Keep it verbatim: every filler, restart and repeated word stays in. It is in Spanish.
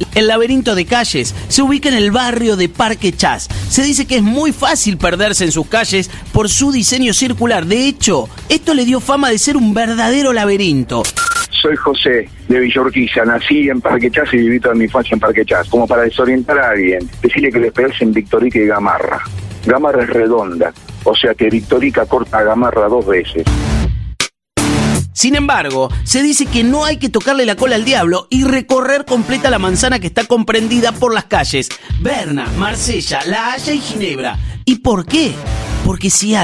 El laberinto de calles se ubica en el barrio de Parque Chas. Se dice que es muy fácil perderse en sus calles por su diseño circular. De hecho, esto le dio fama de ser un verdadero laberinto. Soy José, de Villa Urquiza. Nací en Parque Chas y viví toda mi infancia en Parque Chas. Como para desorientar a alguien, decirle que le esperás en Victorica y Gamarra. Gamarra es redonda, o sea que Victorica corta a Gamarra dos veces. Sin embargo, se dice que no hay que tocarle la cola al diablo y recorrer completa la manzana que está comprendida por las calles Berna, Marsella, La Haya y Ginebra. ¿Y por qué? Porque si